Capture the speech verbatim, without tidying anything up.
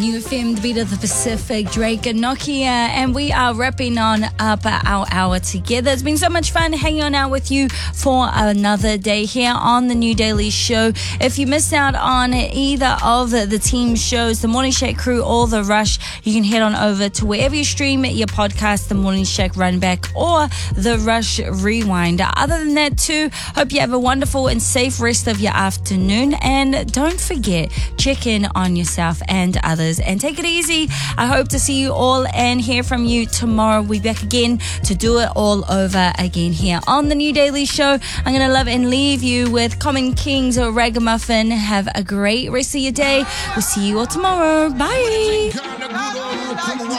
U F M, the beat of the Pacific, Drake and Nokia, and we are wrapping on up our hour together. It's been so much fun hanging on out with you for another day here on the New Daily Show. If you missed out on either of the team shows, the Morning Shake Crew or The Rush, you can head on over to wherever you stream your podcast, the Morning Shake Runback or The Rush Rewind. Other than that too, hope you have a wonderful and safe rest of your afternoon, and don't forget, check in on yourself and others. And take it easy. I hope to see you all and hear from you tomorrow. We'll be back again to do it all over again here on the New Daily Show. I'm going to love and leave you with Common Kings or Ragamuffin. Have a great rest of your day. We'll see you all tomorrow. Bye.